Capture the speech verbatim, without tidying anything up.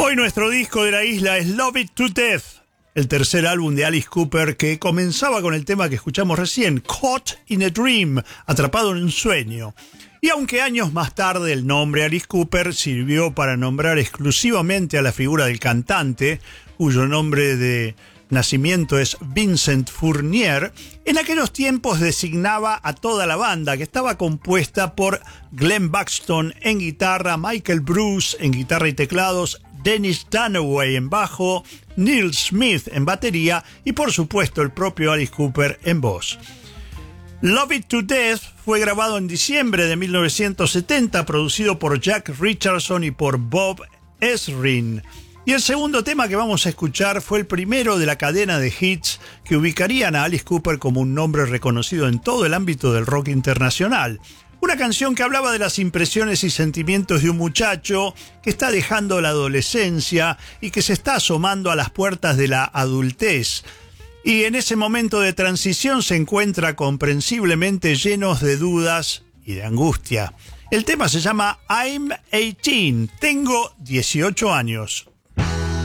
Hoy nuestro disco de la isla es Love It to Death, el tercer álbum de Alice Cooper, que comenzaba con el tema que escuchamos recién, Caught in a Dream, atrapado en un sueño. Y aunque años más tarde el nombre Alice Cooper sirvió para nombrar exclusivamente a la figura del cantante, cuyo nombre de nacimiento es Vincent Fournier, en aquellos tiempos designaba a toda la banda, que estaba compuesta por Glenn Buxton en guitarra, Michael Bruce en guitarra y teclados, Dennis Dunaway en bajo, Neil Smith en batería y por supuesto el propio Alice Cooper en voz. Love It to Death fue grabado en diciembre de mil novecientos setenta, producido por Jack Richardson y por Bob Ezrin. Y el segundo tema que vamos a escuchar fue el primero de la cadena de hits que ubicarían a Alice Cooper como un nombre reconocido en todo el ámbito del rock internacional. Una canción que hablaba de las impresiones y sentimientos de un muchacho que está dejando la adolescencia y que se está asomando a las puertas de la adultez. Y en ese momento de transición se encuentra comprensiblemente llenos de dudas y de angustia. El tema se llama I'm eighteen, tengo dieciocho años.